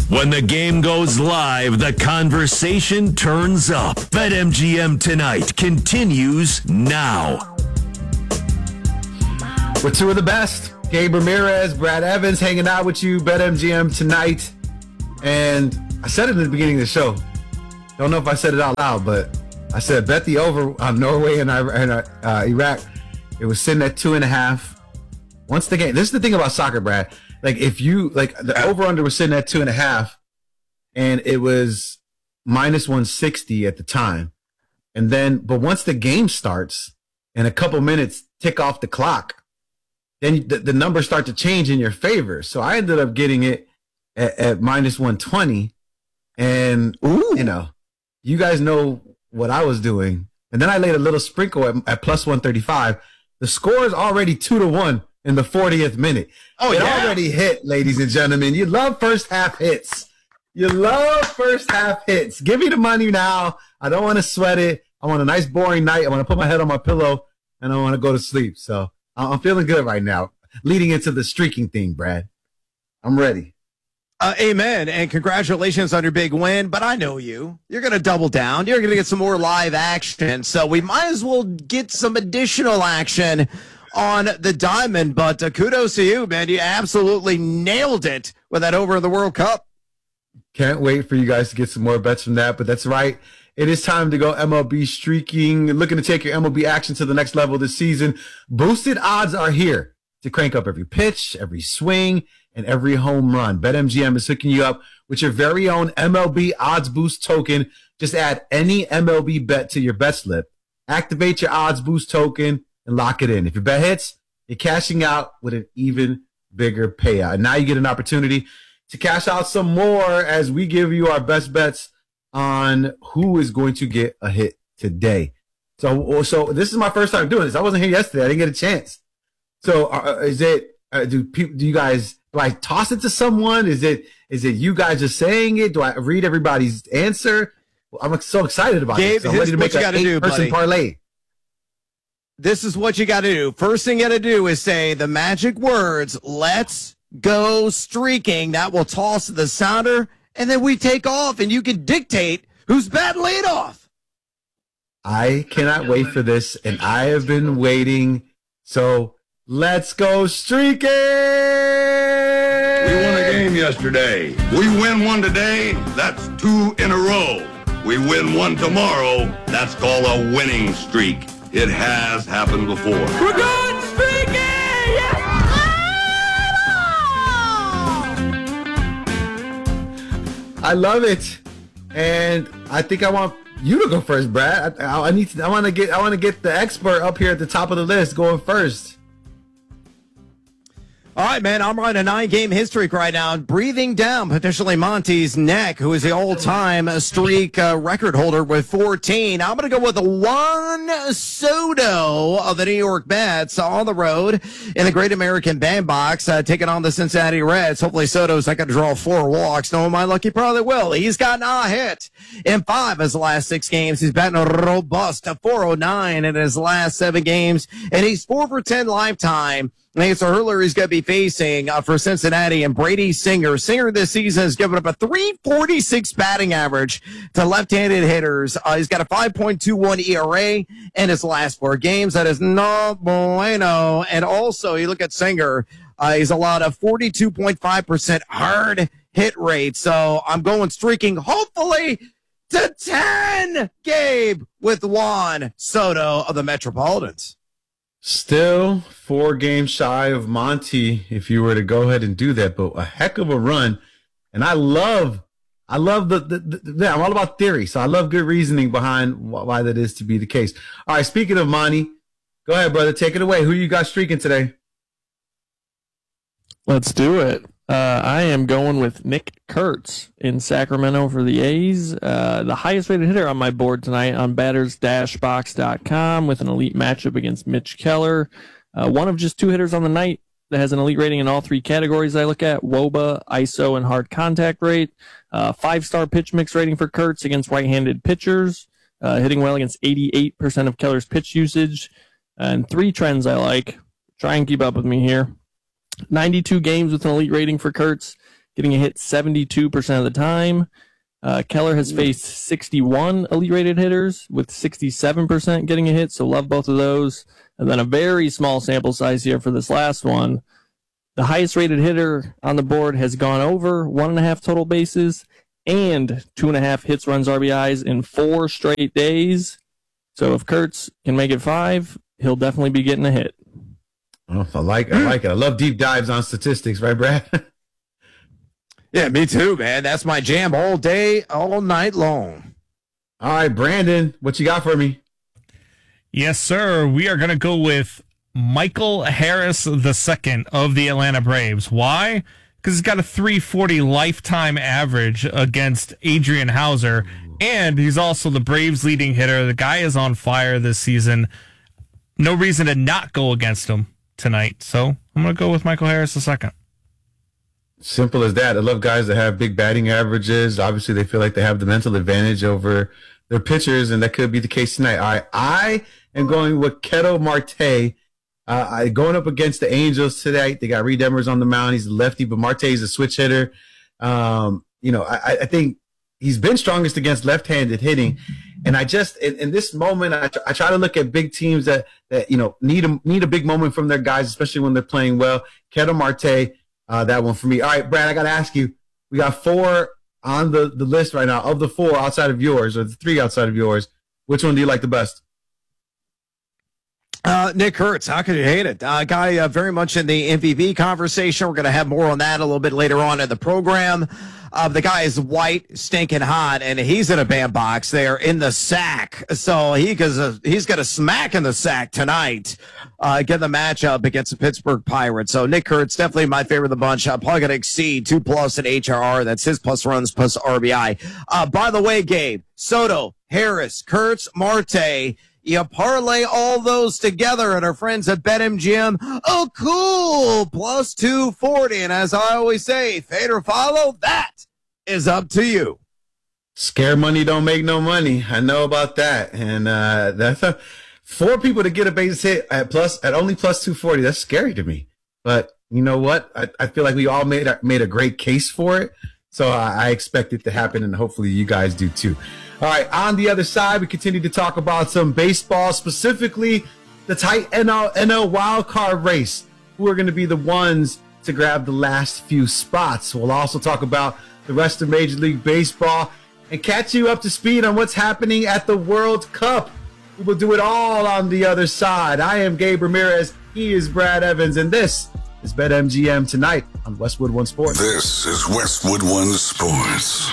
When the game goes live, the conversation turns up. BetMGM Tonight continues now. With two of the best, Gabe Ramirez, Brad Evans, hanging out with you, BetMGM Tonight. And I said it at the beginning of the show. Don't know if I said it out loud, but I said bet the over on Norway and Iraq. It was sitting at 2.5. Once the game, this is the thing about soccer, Brad. Like if you like the over under was sitting at 2.5, and it was minus 160 at the time, and then but once the game starts and a couple minutes tick off the clock, then the numbers start to change in your favor. So I ended up getting it at minus 120, and you know, you guys know what I was doing, and then I laid a little sprinkle at plus 135. The score is already 2-1. In the 40th minute. It already hit, ladies and gentlemen. You love first half hits. You love first half hits. Give me the money now. I don't want to sweat it. I want a nice boring night. I want to put my head on my pillow and I want to go to sleep. So I'm feeling good right now. Leading into the streaking thing, Brad. I'm ready. Amen. And congratulations on your big win. But I know you. You're going to double down. You're going to get some more live action. So we might as well get some additional action on the diamond, but kudos to you, man. You absolutely nailed it with that over in the World Cup. Can't wait for you guys to get some more bets from that, but that's right. It is time to go MLB streaking. Looking to take your MLB action to the next level this season. Boosted odds are here to crank up every pitch, every swing, and every home run. BetMGM is hooking you up with your very own MLB Odds Boost token. Just add any MLB bet to your bet slip. Activate your Odds Boost token and lock it in. If your bet hits, you're cashing out with an even bigger payout. And now you get an opportunity to cash out some more as we give you our best bets on who is going to get a hit today. So this is my first time doing this. I wasn't here yesterday. I didn't get a chance. So do you guys, do I toss it to someone? Is it you guys just saying it? Do I read everybody's answer? I'm so excited about Gabe, it. So I'm ready to make an 8-person parlay. This is what you got to do. First thing you got to do is say the magic words, let's go streaking. That will toss the sounder, and then we take off, and you can dictate who's batting leadoff. I cannot wait for this, and I have been waiting. So let's go streaking! We won a game yesterday. We win one today, that's 2 in a row. We win one tomorrow, that's called a winning streak. It has happened before. We're going streaking! I love it, and I think I want you to go first, Brad. I want to get the expert up here at the top of the list going first. All right, man, I'm on a 9-game hit streak right now, breathing down potentially Monty's neck, who is the all-time streak record holder with 14. I'm going to go with Juan Soto of the New York Mets on the road in the Great American Bandbox, taking on the Cincinnati Reds. Hopefully Soto's not going to draw 4 walks. Knowing my luck, he probably will. He's gotten a hit in 5 of his last 6 games. He's batting a robust 409 in his last 7 games, and he's 4 for 10 lifetime. It's a hurler he's going to be facing for Cincinnati, and Brady Singer. Singer this season has given up a .346 batting average to left-handed hitters. He's got a 5.21 ERA in his last 4 games. That is no bueno. And also, you look at Singer, he's allowed a 42.5% hard hit rate. So I'm going streaking, hopefully, to 10, Gabe, with Juan Soto of the Metropolitans. Still 4 games shy of Monty if you were to go ahead and do that, but a heck of a run. And I love I'm all about theory, so I love good reasoning behind why that is to be the case. All right, speaking of Monty, go ahead, brother, take it away. Who you got streaking today? Let's do it. I am going with Nick Kurtz in Sacramento for the A's. The highest rated hitter on my board tonight on batters-box.com with an elite matchup against Mitch Keller. One of just 2 hitters on the night that has an elite rating in all 3 categories I look at: WOBA, ISO, and hard contact rate. 5-star pitch mix rating for Kurtz against right-handed pitchers. Hitting well against 88% of Keller's pitch usage. And 3 trends I like. Try and keep up with me here. 92 games with an elite rating for Kurtz. getting a hit 72% of the time. Keller has faced 61 elite rated hitters with 67% getting a hit, so love both of those. And then a very small sample size here for this last one. The highest rated hitter on the board has gone over 1.5 total bases and 2.5 hits, runs, RBIs in 4 straight days. So if Kurtz can make it 5, he'll definitely be getting a hit. Oh, I like it. I love deep dives on statistics, right, Brad? Yeah, me too, man. That's my jam all day, all night long. All right, Brandon, what you got for me? Yes, sir. We are going to go with Michael Harris II of the Atlanta Braves. Why? Because he's got a 340 lifetime average against Adrian Hauser, and he's also the Braves' leading hitter. The guy is on fire this season. No reason to not go against him tonight. So I'm going to go with Michael Harris II. Simple as that. I love guys that have big batting averages. Obviously, they feel like they have the mental advantage over their pitchers, and that could be the case tonight. All right, I am going with Ketel Marte. Going up against the Angels today. They got Reed Demers on the mound. He's a lefty, but Marte is a switch hitter. I think he's been strongest against left-handed hitting. And I just, in this moment, I try to look at big teams that need a big moment from their guys, especially when they're playing well. Ketel Marte, that one for me. All right, Brad, I got to ask you, we got 4 on the list right now. Of the 4 outside of yours, or the 3 outside of yours, which one do you like the best? Nick Kurtz, how could you hate it? Guy very much in the MVP conversation. We're going to have more on that a little bit later on in the program. The guy is white, stinking hot, and he's in a bandbox there in the sack. So he's got a smack in the sack tonight. Get the matchup against the Pittsburgh Pirates. So Nick Kurtz, definitely my favorite of the bunch. Probably going to exceed 2+ in HRR. That's his plus runs plus RBI. By the way, Gabe, Soto, Harris, Kurtz, Marte, you parlay all those together, and our friends at BetMGM, oh, cool, plus 240. And as I always say, fade or follow, that is up to you. Scare money don't make no money. I know about that. And that's 4 people to get a base hit at only plus 240. That's scary to me. But you know what? I feel like we all made a great case for it. So I expect it to happen, and hopefully you guys do too. All right, on the other side, we continue to talk about some baseball, specifically the tight NL wild card race. Who are going to be the ones to grab the last few spots? We'll also talk about the rest of Major League Baseball and catch you up to speed on what's happening at the World Cup. We will do it all on the other side. I am Gabe Ramirez. He is Brad Evans, and this is BetMGM tonight on Westwood One Sports. This is Westwood One Sports.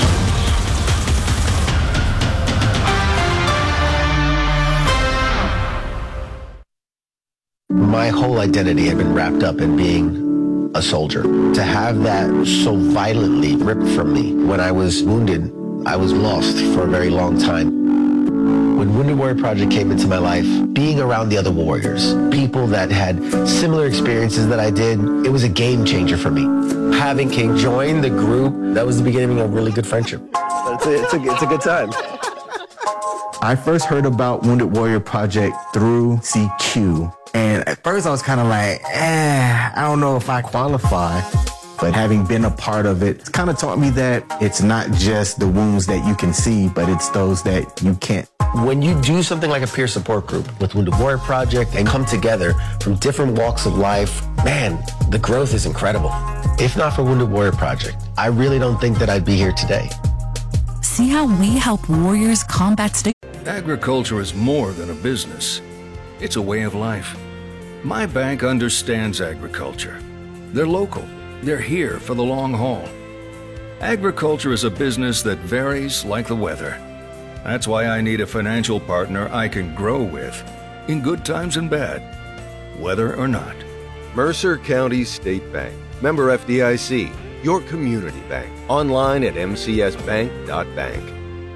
My whole identity had been wrapped up in being a soldier. To have that so violently ripped from me when I was wounded, I was lost for a very long time. When Wounded Warrior Project came into my life, being around the other warriors, people that had similar experiences that I did, it was a game changer for me. Having King join the group, that was the beginning of a really good friendship. It's a good time. I first heard about Wounded Warrior Project through CQ. And at first I was kind of like, I don't know if I qualify. But having been a part of it, it's kind of taught me that it's not just the wounds that you can see, but it's those that you can't. When you do something like a peer support group with Wounded Warrior Project and come together from different walks of life, man, the growth is incredible. If not for Wounded Warrior Project, I really don't think that I'd be here today. See how we help warriors combat stigma. Agriculture is more than a business. It's a way of life. My bank understands agriculture. They're local. They're here for the long haul. Agriculture is a business that varies like the weather. That's why I need a financial partner I can grow with, in good times and bad, whether or not. Mercer County State Bank. Member FDIC. Your community bank. Online at mcsbank.bank.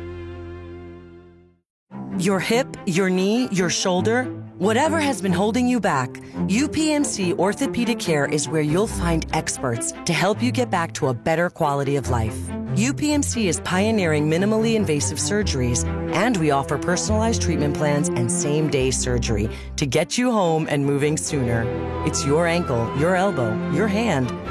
Your hip, your knee, your shoulder, whatever has been holding you back, UPMC Orthopedic Care is where you'll find experts to help you get back to a better quality of life. UPMC is pioneering minimally invasive surgeries, and we offer personalized treatment plans and same-day surgery to get you home and moving sooner. It's your ankle, your elbow, your hand,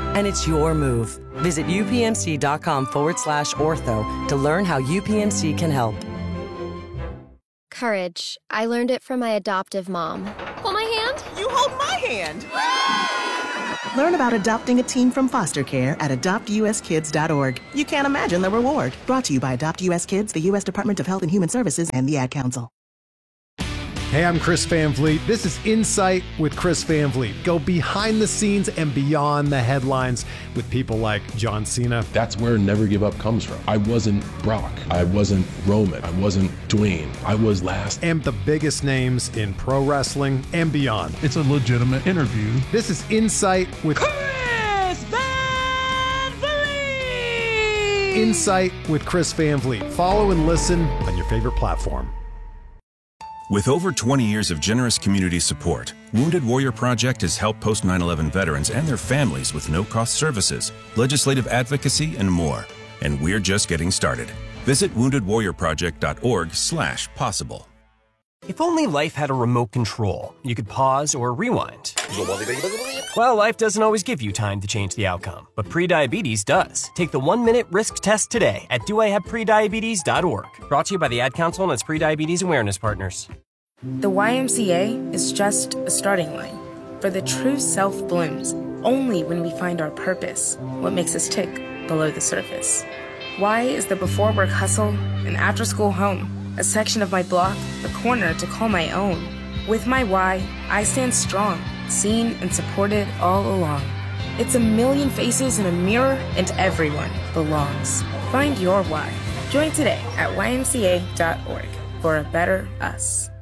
and it's your move. Visit upmc.com/ortho to learn how UPMC can help. Courage. I learned it from my adoptive mom. Hold my hand. You hold my hand. Learn about adopting a teen from foster care at adoptuskids.org. You can't imagine the reward. Brought to you by Adopt US Kids, the U.S. Department of Health and Human Services, and the Ad Council. Hey, I'm Chris Van Vliet. This is Insight with Chris Van Vliet. Go behind the scenes and beyond the headlines with people like John Cena. That's where Never Give Up comes from. I wasn't Brock. I wasn't Roman. I wasn't Dwayne. I was last. And the biggest names in pro wrestling and beyond. It's a legitimate interview. This is Insight with Chris Van Vliet! Insight with Chris Van Vliet. Follow and listen on your favorite platform. With over 20 years of generous community support, Wounded Warrior Project has helped post 9/11 veterans and their families with no-cost services, legislative advocacy, and more. And we're just getting started. Visit woundedwarriorproject.org/possible. If only life had a remote control, you could pause or rewind. Well, life doesn't always give you time to change the outcome, but prediabetes does. Take the 1-minute risk test today at doihaveprediabetes.org. Brought to you by the Ad Council and its pre-diabetes awareness partners. The YMCA is just a starting line, for the true self blooms only when we find our purpose, what makes us tick below the surface. Y is the before work hustle and after school home, a section of my block, a corner to call my own. With my Y, I stand strong, seen and supported all along. It's a million faces in a mirror and everyone belongs. Find your Y. Join today at ymca.org for a better us.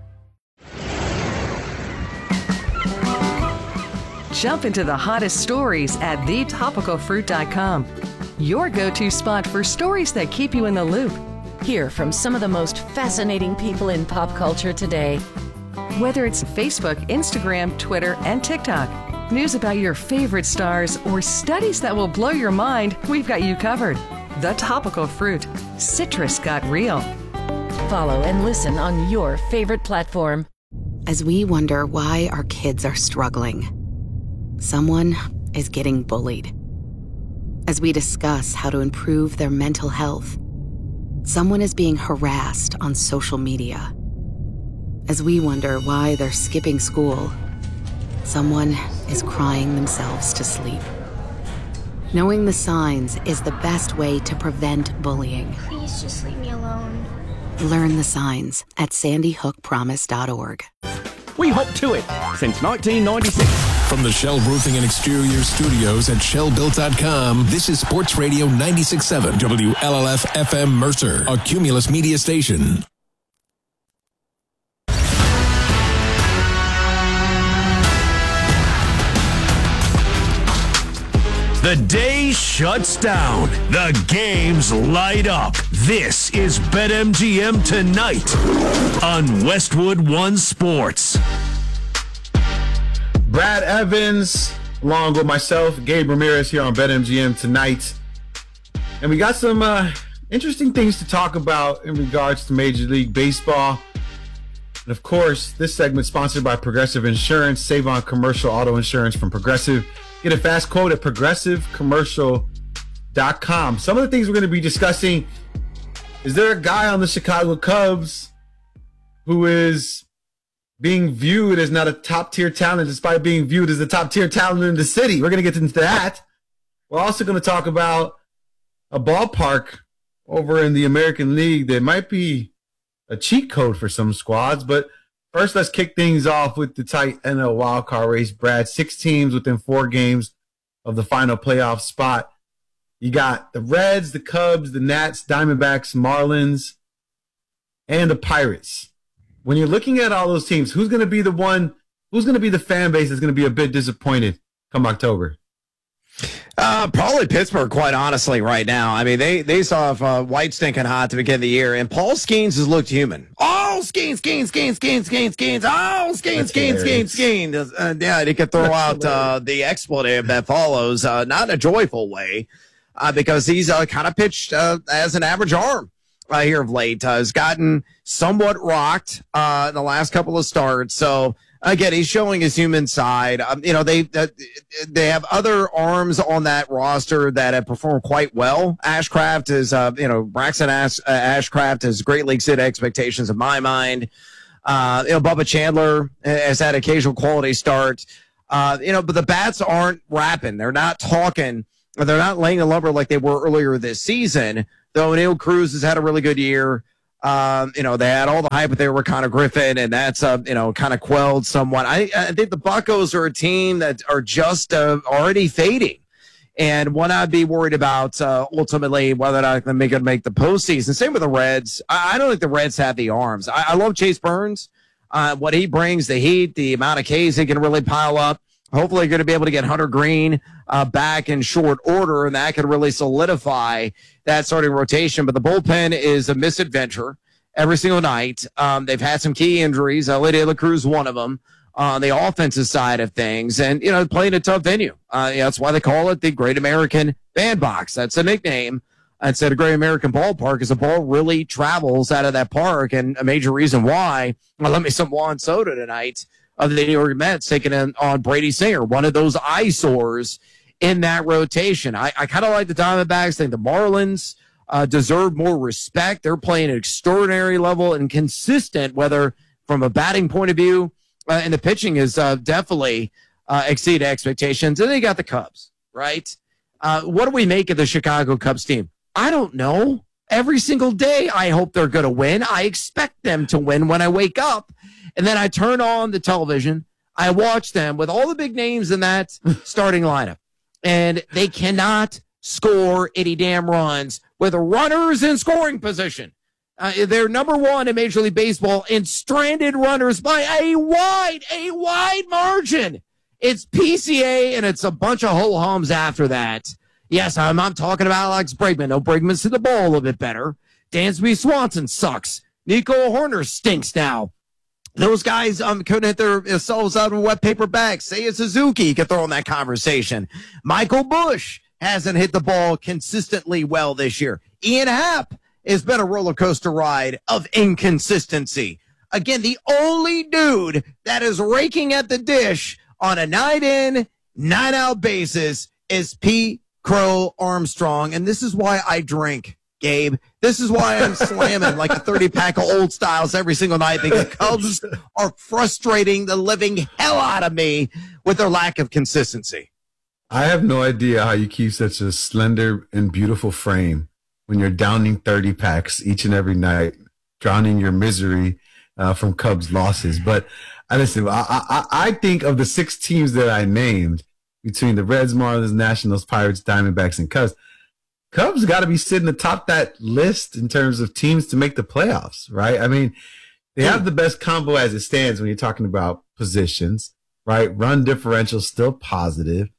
Jump into the hottest stories at thetopicalfruit.com. Your go-to spot for stories that keep you in the loop. Hear from some of the most fascinating people in pop culture today. Whether it's Facebook, Instagram, Twitter, and TikTok, news about your favorite stars, or studies that will blow your mind, we've got you covered. The Topical Fruit. Citrus got real. Follow and listen on your favorite platform. As we wonder why our kids are struggling, someone is getting bullied. As we discuss how to improve their mental health, someone is being harassed on social media. As we wonder why they're skipping school, someone is crying themselves to sleep. Knowing the signs is the best way to prevent bullying. Please just leave me alone. Learn the signs at sandyhookpromise.org. We hope to it since 1996. From the Shell Roofing and Exterior Studios at ShellBuilt.com, this is Sports Radio 96.7 WLLF FM Mercer, a Cumulus media station. The day shuts down. The games light up. This is BetMGM Tonight on Westwood One Sports. Brad Evans, along with myself, Gabe Ramirez here on BetMGM Tonight. And we got some interesting things to talk about in regards to Major League Baseball. And of course, this segment is sponsored by Progressive Insurance. Save on commercial auto insurance from Progressive. Get a fast quote at progressivecommercial.com. Some of the things we're going to be discussing: is there a guy on the Chicago Cubs who is being viewed as not a top-tier talent despite being viewed as the top-tier talent in the city? We're going to get into that. We're also going to talk about a ballpark over in the American League that might be a cheat code for some squads. But first, let's kick things off with the tight NL wildcard race, Brad. 6 teams within 4 games of the final playoff spot. You got the Reds, the Cubs, the Nats, Diamondbacks, Marlins, and the Pirates. When you're looking at all those teams, who's going to be the fan base that's going to be a bit disappointed come October? Probably Pittsburgh, quite honestly, right now. I mean, they saw White stinking hot to begin the year, and Paul Skeens has looked human. Oh, Skeens. Oh, Skeens. Yeah, he could throw out the expletive that follows, not in a joyful way, because he's kind of pitched as an average arm here of late. Has gotten somewhat rocked in the last couple of starts. So Again, he's showing his human side. They have other arms on that roster that have performed quite well. Ashcraft is, Braxton Ashcraft has greatly exceeded expectations in my mind. Bubba Chandler has had occasional quality start. But the bats aren't rapping. They're not talking. They're not laying the lumber like they were earlier this season. Though O'Neill Cruz has had a really good year. They had all the hype with their Rakana Griffin, and that's, kind of quelled somewhat. I think the Buccos are a team that are just already fading. And one I'd be worried about ultimately whether or not they're going to make the postseason. Same with the Reds. I don't think the Reds have the arms. I love Chase Burns. What he brings, the heat, the amount of Ks he can really pile up. Hopefully you're going to be able to get Hunter Green back in short order, and that could really solidify that starting rotation. But the bullpen is a misadventure every single night. They've had some key injuries. Ellie De La Cruz, one of them, on the offensive side of things. And, playing a tough venue. That's why they call it the Great American Bandbox. That's the nickname. Instead of Great American Ballpark, because the ball really travels out of that park. And a major reason why, let me some Juan Soto tonight, of the New York Mets taking on Brady Singer, one of those eyesores in that rotation. I kind of like the Diamondbacks. I think the Marlins deserve more respect. They're playing at an extraordinary level and consistent, whether from a batting point of view, and the pitching is definitely exceeded expectations. And then you got the Cubs, right? What do we make of the Chicago Cubs team? I don't know. Every single day, I hope they're going to win. I expect them to win when I wake up. And then I turn on the television. I watch them with all the big names in that starting lineup. And they cannot score any damn runs with runners in scoring position. They're number one in Major League Baseball in stranded runners by a wide margin. It's PCA, and it's a bunch of ho-hums after that. Yes, I'm talking about Alex Bregman. No, Bregman's to the ball a little bit better. Dansby Swanson sucks. Nico Horner stinks now. Those guys couldn't hit themselves out of a wet paper bag. Seiya Suzuki could throw in that conversation. Michael Busch hasn't hit the ball consistently well this year. Ian Happ has been a roller coaster ride of inconsistency. Again, the only dude that is raking at the dish on a 9-in, 9-out basis is Pete Crow Armstrong. And this is why I drink, Gabe. This is why I'm slamming like a 30-pack of Old Styles every single night, because the Cubs are frustrating the living hell out of me with their lack of consistency. I have no idea how you keep such a slender and beautiful frame when you're downing 30 packs each and every night, drowning your misery from Cubs losses. But listen, I think of the 6 teams that I named between the Reds, Marlins, Nationals, Pirates, Diamondbacks, and Cubs got to be sitting atop that list in terms of teams to make the playoffs, right? I mean, they have the best combo as it stands when you're talking about positions, right? Run differential still positive.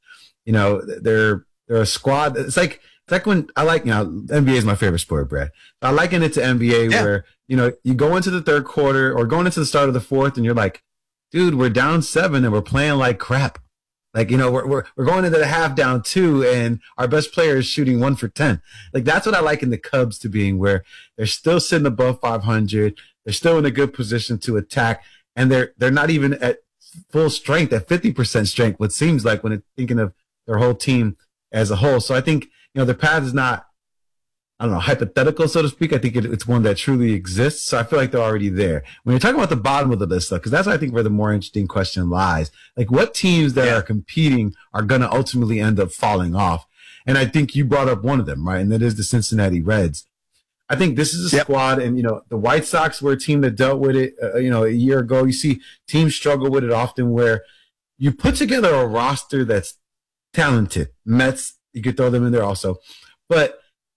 They're a squad. It's like when I like, NBA is my favorite sport, Brad. I liken it to NBA where, you go into the third quarter or going into the start of the fourth and you're like, dude, we're down 7 and we're playing like crap. Like, we're going into the half down 2 and our best player is shooting 1 for 10. Like, that's what I liken the Cubs to being, where they're still sitting above 500. They're still in a good position to attack, and they're not even at full strength, at 50% strength, what seems like when it's thinking of their whole team as a whole. So I think, their path is not, hypothetical, so to speak. I think it's one that truly exists. So I feel like they're already there. When you're talking about the bottom of the list, though, because that's, I think, where the more interesting question lies. Like, what teams that are competing are going to ultimately end up falling off? And I think you brought up one of them, right? And that is the Cincinnati Reds. I think this is a squad, and, the White Sox were a team that dealt with it, a year ago. You see teams struggle with it often, where you put together a roster that's talented. Mets, you could throw them in there also. But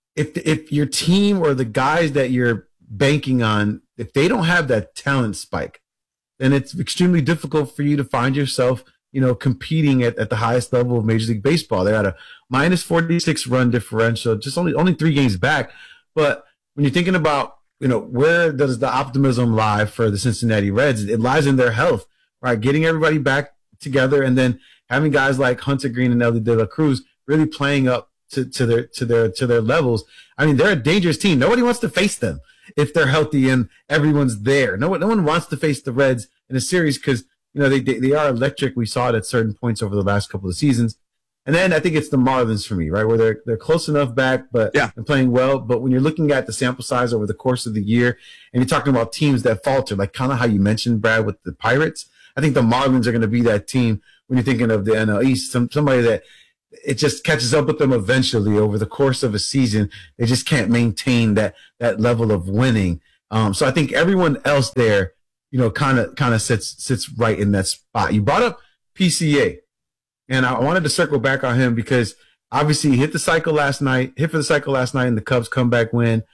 if your team or the guys that you're banking on, if they don't have that talent spike, then it's extremely difficult for you to find yourself, competing at the highest level of Major League Baseball. They're at a minus 46 run differential, just only 3 games back. But when you're thinking about, where does the optimism lie for the Cincinnati Reds? It lies in their health, right? Getting everybody back together, and then having guys like Hunter Green and Ellie De La Cruz really playing up to their levels. I mean, they're a dangerous team. Nobody wants to face them if they're healthy and everyone's there. No one wants to face the Reds in a series because they are electric. We saw it at certain points over the last couple of seasons. And then I think it's the Marlins for me, right? Where they're close enough back, but they're playing well. But when you're looking at the sample size over the course of the year, and you're talking about teams that falter, like kind of how you mentioned, Brad, with the Pirates, I think the Marlins are going to be that team when you're thinking of the NL East. Somebody that it just catches up with them eventually over the course of a season. They just can't maintain that level of winning. So I think everyone else there, kind of sits right in that spot. You brought up PCA. And I wanted to circle back on him because obviously he hit for the cycle last night in the Cubs comeback win.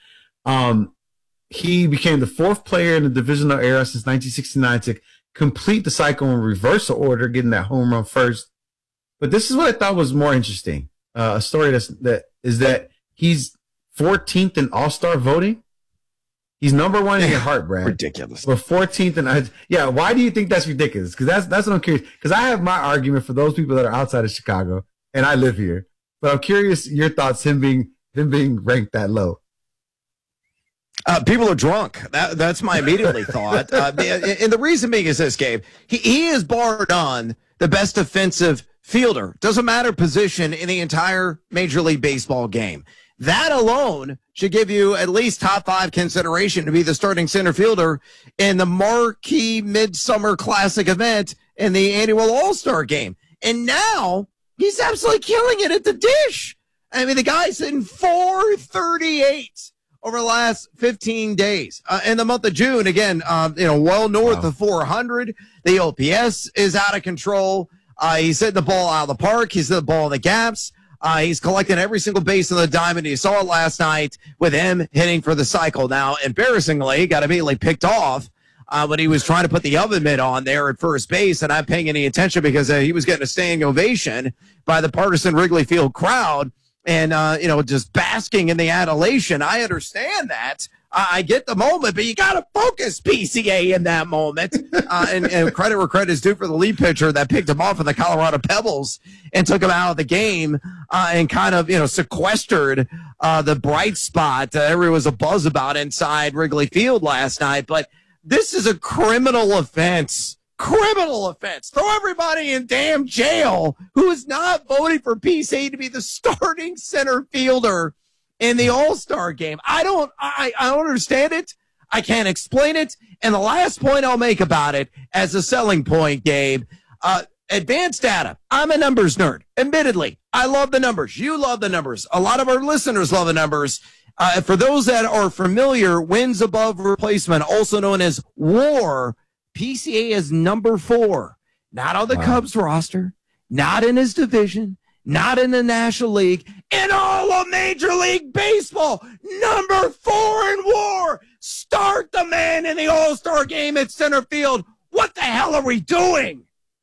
He became the fourth player in the divisional era since 1969 to complete the cycle in reversal order, getting that home run first. But this is what I thought was more interesting. A story that he's 14th in All-Star voting. He's number one in your heart, Brad. Ridiculous. But 14th and why do you think that's ridiculous? Because that's what I'm curious. Because I have my argument for those people that are outside of Chicago, and I live here. But I'm curious your thoughts, him being ranked that low. People are drunk. That's my immediately thought. And the reason being is this, Gabe. He is bar none the best defensive fielder. Doesn't matter position in the entire Major League Baseball game. That alone should give you at least top 5 consideration to be the starting center fielder in the marquee Midsummer Classic event in the annual All-Star game. And now he's absolutely killing it at the dish. I mean, the guy's hitting .438 over the last 15 days. In the month of June, again, well north of 400. The OPS is out of control. He's hitting the ball out of the park. He's hitting the ball in the gaps. He's collecting every single base on the diamond. You saw it last night with him hitting for the cycle. Now, embarrassingly, got immediately picked off when he was trying to put the oven mitt on there at first base, and not paying any attention because he was getting a standing ovation by the partisan Wrigley Field crowd and, just basking in the adulation. I understand that. I get the moment, but you got to focus PCA in that moment. And credit where credit is due for the lead pitcher that picked him off in the Colorado Pebbles and took him out of the game and kind of, sequestered the bright spot there was a buzz about inside Wrigley Field last night. But this is a criminal offense. Throw everybody in damn jail who is not voting for PCA to be the starting center fielder in the All-Star game. I don't understand it. I can't explain it. And the last point I'll make about it as a selling point, Gabe, advanced data. I'm a numbers nerd. Admittedly, I love the numbers. You love the numbers. A lot of our listeners love the numbers. For those that are familiar, wins above replacement, also known as WAR, PCA is number 4. Not on the Cubs roster, not in his division, not in the National League, in all of Major League Baseball. Number 4 in WAR. Start the man in the All-Star game at center field. What the hell are we doing?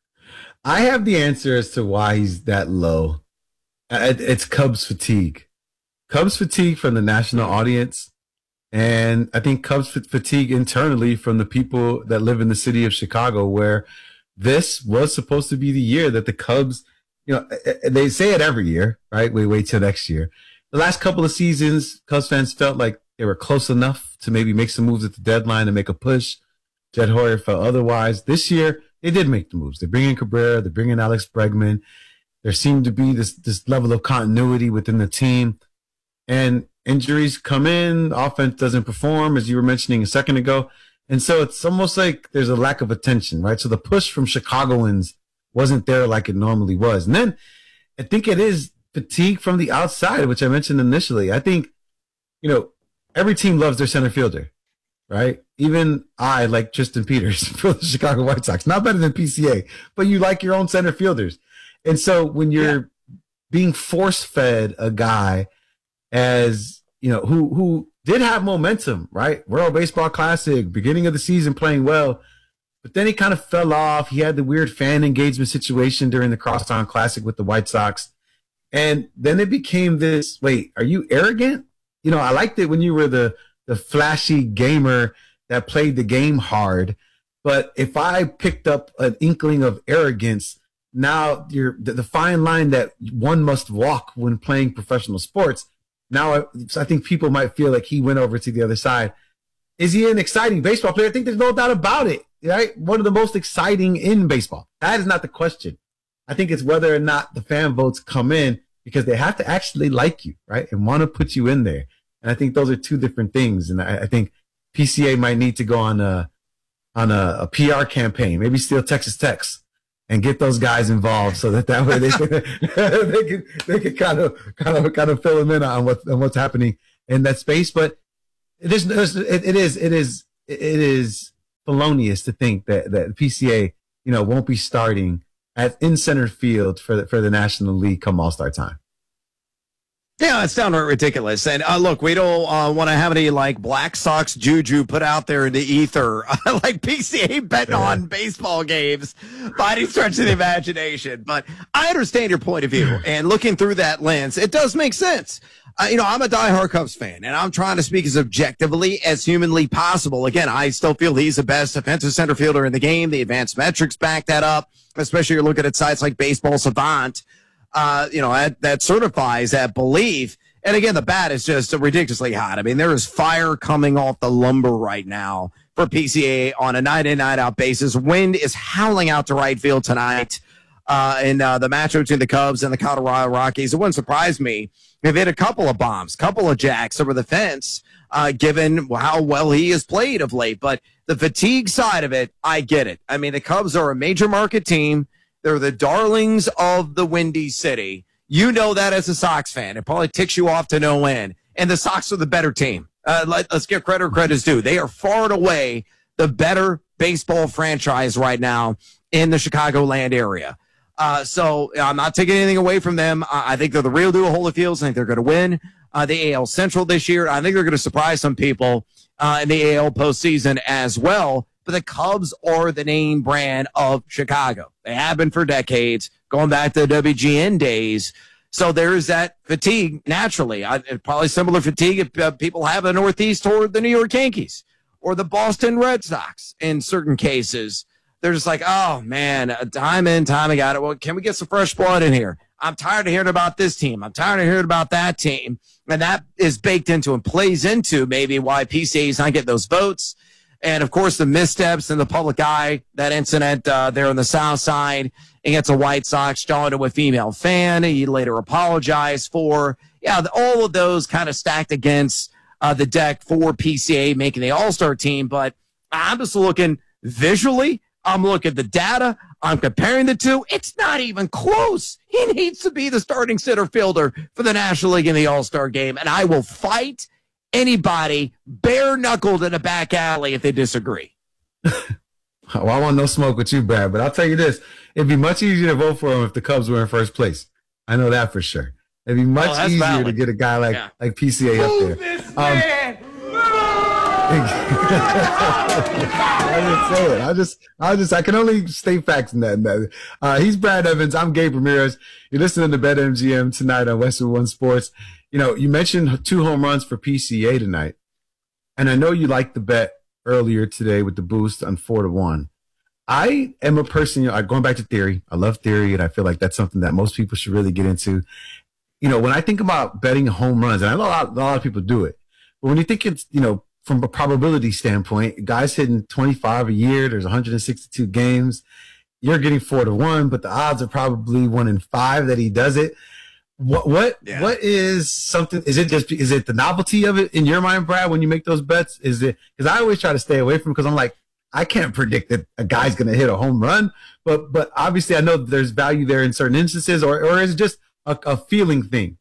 I have the answer as to why he's that low. It's Cubs fatigue. Cubs fatigue from the national audience. And I think Cubs fatigue internally from the people that live in the city of Chicago, where this was supposed to be the year that the Cubs, they say it every year, right? We wait till next year. The last couple of seasons, Cubs fans felt like they were close enough to maybe make some moves at the deadline and make a push. Jed Hoyer felt otherwise. This year, they did make the moves. They bring in Cabrera. They bring in Alex Bregman. There seemed to be this level of continuity within the team. And injuries come in. Offense doesn't perform, as you were mentioning a second ago. And so it's almost like there's a lack of attention, right? So the push from Chicagoans wasn't there like it normally was. And then I think it is fatigue from the outside, which I mentioned initially. I think, every team loves their center fielder, right? Even I like Tristan Peters for the Chicago White Sox. Not better than PCA, but you like your own center fielders. And so when you're being force-fed a guy as, who did have momentum, right? World Baseball Classic, beginning of the season playing well, but then he kind of fell off. He had the weird fan engagement situation during the Crosstown Classic with the White Sox. And then it became this, wait, are you arrogant? I liked it when you were the flashy gamer that played the game hard. But if I picked up an inkling of arrogance, now the fine line that one must walk when playing professional sports. Now I think people might feel like he went over to the other side. Is he an exciting baseball player? I think there's no doubt about it. right? One of the most exciting in baseball. That is not the question. I think it's whether or not the fan votes come in because they have to actually like you, right? And want to put you in there. And I think those are two different things. And I think PCA might need to go on a PR campaign, maybe steal Texas Tech's and get those guys involved so that way they can kind of fill them in on what's happening in that space. But it is felonious to think that PCA, won't be starting in center field for the National League come All-Star time. Yeah, it's downright ridiculous. And look, we don't want to have any Black Sox juju put out there in the ether, like PCA betting on baseball games by any stretch of the imagination. But I understand your point of view, and looking through that lens, it does make sense. I'm a diehard Cubs fan, and I'm trying to speak as objectively as humanly possible. Again, I still feel he's the best defensive center fielder in the game. The advanced metrics back that up, especially you're looking at sites like Baseball Savant. That certifies that belief. And again, the bat is just ridiculously hot. I mean, there is fire coming off the lumber right now for PCA on a night in, night out basis. Wind is howling out to right field tonight in the matchup between the Cubs and the Colorado Rockies. It wouldn't surprise me if they hit a couple of bombs, couple of jacks over the fence, given how well he has played of late. But the fatigue side of it, I get it. I mean, the Cubs are a major market team. They're the darlings of the Windy City. You know that as a Sox fan. It probably ticks you off to no end. And the Sox are the better team. Let's give credit where credit's due. They are far and away the better baseball franchise right now in the Chicagoland area. So I'm not taking anything away from them. I think they're the real deal Holyfields. I think they're going to win the AL Central this year. I think they're going to surprise some people in the AL postseason as well. But the Cubs are the name brand of Chicago. They have been for decades, going back to the WGN days. So there is that fatigue naturally. Probably similar fatigue if people have a Northeast toward the New York Yankees or the Boston Red Sox in certain cases. They're just like, oh, man, time in, time out. Well, can we get some fresh blood in here? I'm tired of hearing about this team. I'm tired of hearing about that team. And that is baked into and plays into maybe why PCA is not getting those votes. And, of course, the missteps in the public eye, that incident there on the South Side against a White Sox joined to a female fan. He later apologized for. Yeah, all of those kind of stacked against the deck for PCA making the All-Star team. But I'm just looking visually. I'm looking at the data. I'm comparing the two. It's not even close. He needs to be the starting center fielder for the National League in the All-Star game. And I will fight anybody bare-knuckled in a back alley if they disagree. Well, I want no smoke with you, Brad, but I'll tell you this. It'd be much easier to vote for him if the Cubs were in first place. I know that for sure. It'd be much easier to get a guy like PCA up there. I didn't say it. I can only state facts in that. He's Brad Evans. I'm Gabe Ramirez. You're listening to BetMGM tonight on Westwood One Sports. You mentioned 2 home runs for PCA tonight, and I know you liked the bet earlier today with the boost on 4-1. I am a person, going back to theory. I love theory, and I feel like that's something that most people should really get into. When I think about betting home runs, and I know a lot of people do it, but when you think it's, from a probability standpoint, guys hitting 25 a year, there's 162 games, you're getting 4-1, but the odds are probably 1 in 5 that he does it. What is something? Is it the novelty of it in your mind, Brad, when you make those bets? Is it, because I always try to stay away from it because I'm like, I can't predict that a guy's going to hit a home run, but obviously I know that there's value there in certain instances, or is it just a feeling thing?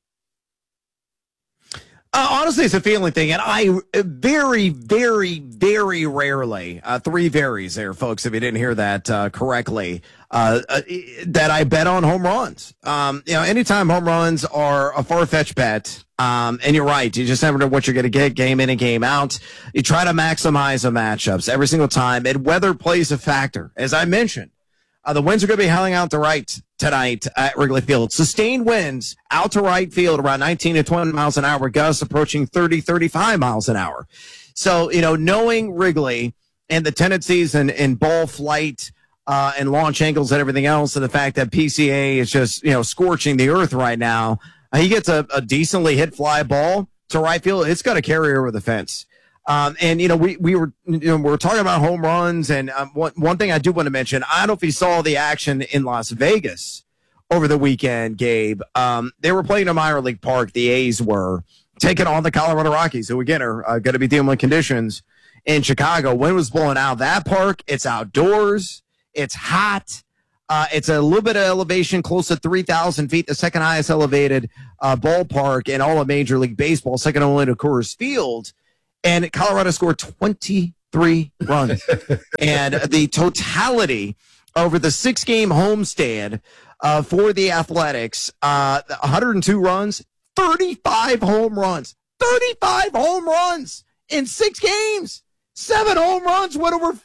Honestly, it's a feeling thing, and I very, very, very rarely, 3 varies there, folks, if you didn't hear that correctly, that I bet on home runs. Anytime home runs are a far-fetched bet, and you're right, you just never know what you're going to get game in and game out. You try to maximize the matchups every single time, and weather plays a factor. As I mentioned, the winds are going to be howling out to right tonight at Wrigley Field. Sustained winds out to right field around 19 to 20 miles an hour, gusts approaching 30, 35 miles an hour. So, knowing Wrigley and the tendencies in ball flight and launch angles and everything else, and the fact that PCA is just, scorching the earth right now, he gets a decently hit fly ball to right field. It's got to carry over the fence. And we were talking about home runs, and one thing I do want to mention, I don't know if you saw the action in Las Vegas over the weekend, Gabe. They were playing a minor league park. The A's were taking on the Colorado Rockies, who again are going to be dealing with conditions in Chicago. Wind was blowing out that park. It's outdoors. It's hot. It's a little bit of elevation, close to 3,000 feet, the second highest elevated ballpark in all of Major League Baseball, second only to Coors Field. And Colorado scored 23 runs. And the totality over the 6-game homestand for the Athletics, 102 runs, 35 home runs. 35 home runs in 6 games. 7 home runs went over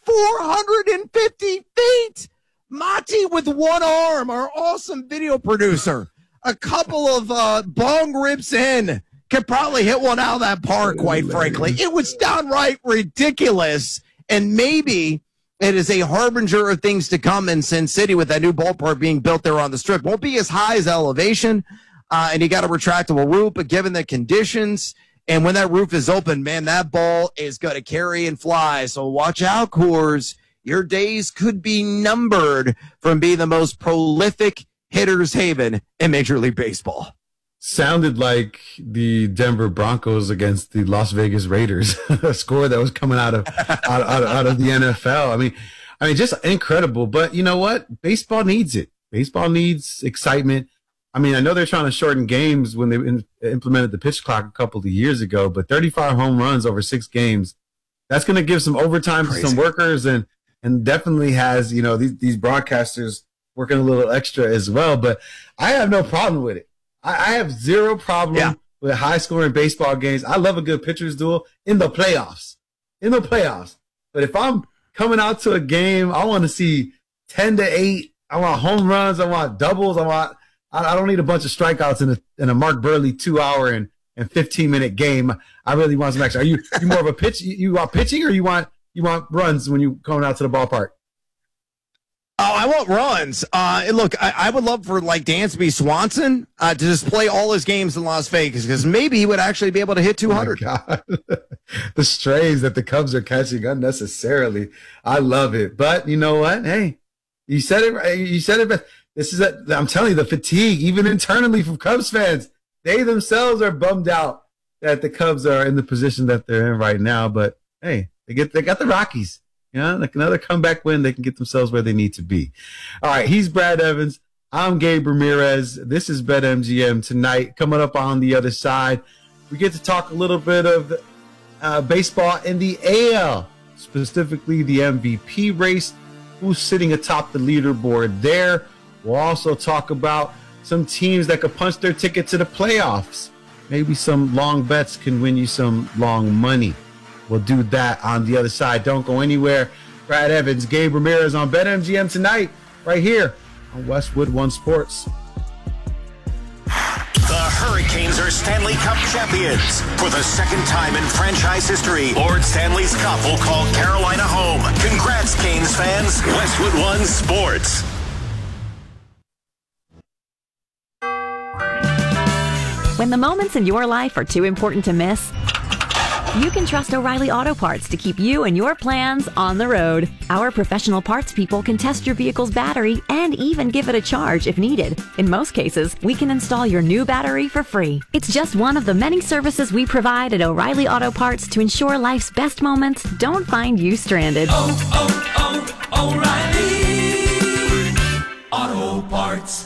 450 feet. Monty with one arm, our awesome video producer, a couple of bong rips in, could probably hit one out of that park, quite frankly. It was downright ridiculous, and maybe it is a harbinger of things to come in Sin City with that new ballpark being built there on the Strip. Won't be as high as elevation, and you got a retractable roof, but given the conditions, and when that roof is open, man, that ball is going to carry and fly. So watch out, Coors. Your days could be numbered from being the most prolific hitter's haven in Major League Baseball. Sounded like the Denver Broncos against the Las Vegas Raiders, a score that was coming out of the NFL. I mean, just incredible. But you know what? Baseball needs it. Baseball needs excitement. I mean, I know they're trying to shorten games when they implemented the pitch clock a couple of years ago, but 35 home runs over 6 games, that's going to give some overtime to some workers and definitely has, these broadcasters working a little extra as well. But I have no problem with it. I have zero problem with high-scoring baseball games. I love a good pitcher's duel in the playoffs. But if I'm coming out to a game, I want to see 10-8. I want home runs. I want doubles. I don't need a bunch of strikeouts in a Mark Burley 2-hour and 15-minute game. I really want some action. Are you more of a pitch? You want pitching, or you want runs when you coming out to the ballpark? Oh, I want runs. Look, I would love for Dansby Swanson to just play all his games in Las Vegas, because maybe he would actually be able to hit 200. Oh my God. The strays that the Cubs are catching unnecessarily. I love it. But you know what? Hey, you said it. You said it. I'm telling you, the fatigue, even internally from Cubs fans, they themselves are bummed out that the Cubs are in the position that they're in right now. But hey, they got the Rockies. Like another comeback win, they can get themselves where they need to be. All right, he's Brad Evans. I'm Gabe Ramirez. This is BetMGM tonight. Coming up on the other side, we get to talk a little bit of baseball in the AL, specifically the MVP race, who's sitting atop the leaderboard there. We'll also talk about some teams that could punch their ticket to the playoffs. Maybe some long bets can win you some long money. We'll do that on the other side. Don't go anywhere. Brad Evans, Gabe Ramirez on BetMGM tonight, right here on Westwood One Sports. The Hurricanes are Stanley Cup champions. For the second time in franchise history, Lord Stanley's Cup will call Carolina home. Congrats, Canes fans. Westwood One Sports. When the moments in your life are too important to miss, you can trust O'Reilly Auto Parts to keep you and your plans on the road. Our professional parts people can test your vehicle's battery and even give it a charge if needed. In most cases, we can install your new battery for free. It's just one of the many services we provide at O'Reilly Auto Parts to ensure life's best moments don't find you stranded. O'Reilly Auto Parts.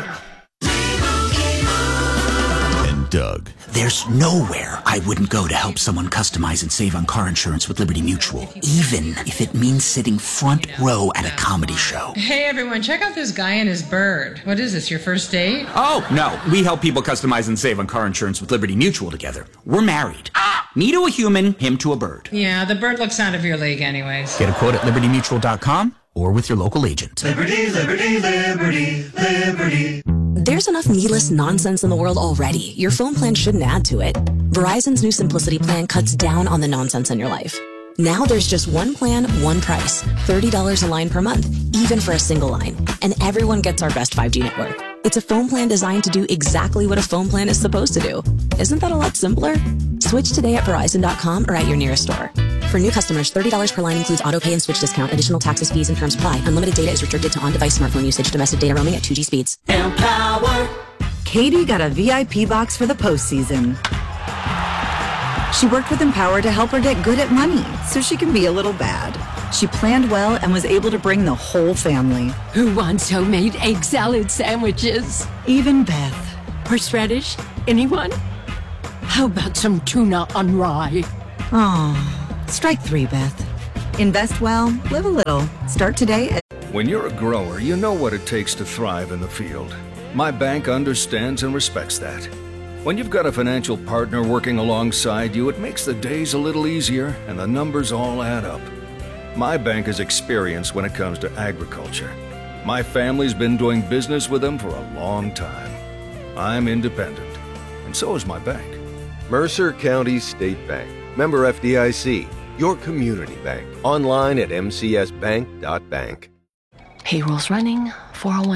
Doug. There's nowhere I wouldn't go to help someone customize and save on car insurance with Liberty Mutual, even if it means sitting front row at a comedy show. Hey everyone, check out this guy and his bird. What is this, your first date? Oh, no. We help people customize and save on car insurance with Liberty Mutual together. We're married. Me to a human, him to a bird. Yeah, the bird looks out of your league anyways. Get a quote at libertymutual.com or with your local agent. Liberty, liberty, liberty, liberty. There's enough needless nonsense in the world already. Your phone plan shouldn't add to it. Verizon's new Simplicity plan cuts down on the nonsense in your life. Now there's just one plan, one price. $30 a line per month, even for a single line. And everyone gets our best 5G network. It's a phone plan designed to do exactly what a phone plan is supposed to do. Isn't that a lot simpler? Switch today at Verizon.com or at your nearest store. For new customers, $30 per line includes auto pay and switch discount. Additional taxes, fees, and terms apply. Unlimited data is restricted to on-device smartphone usage. Domestic data roaming at 2G speeds. Empower. Katie got a VIP box for the postseason. She worked with Empower to help her get good at money so she can be a little bad. She planned well and was able to bring the whole family. Who wants homemade egg salad sandwiches? Even Beth. Horseradish? Anyone? How about some tuna on rye? Oh, strike 3, Beth. Invest well, live a little. Start today at... When you're a grower, you know what it takes to thrive in the field. My bank understands and respects that. When you've got a financial partner working alongside you, it makes the days a little easier and the numbers all add up. My bank has experience when it comes to agriculture. My family's been doing business with them for a long time. I'm independent, and so is my bank. Mercer County State Bank. Member FDIC. Your community bank. Online at mcsbank.bank. Payroll's running, 401